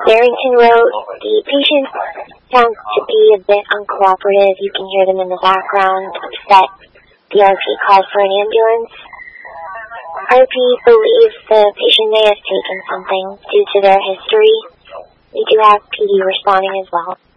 Darrington wrote, the patient sounds to be a bit uncooperative. You can hear them in the background, upset. The RP called for an ambulance. RP believes the patient may have taken something due to their history. We do have PD responding as well.